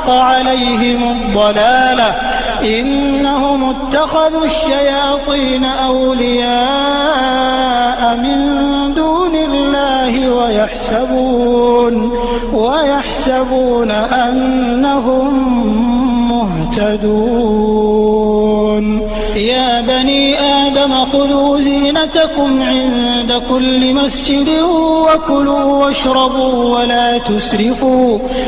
حق عليهم الضلالة إنهم اتخذوا الشياطين أولياء من دون الله ويحسبون أنهم مهتدون يا بني آدم خذوا زينتكم عند كل مسجد وكلوا واشربوا ولا تسرفوا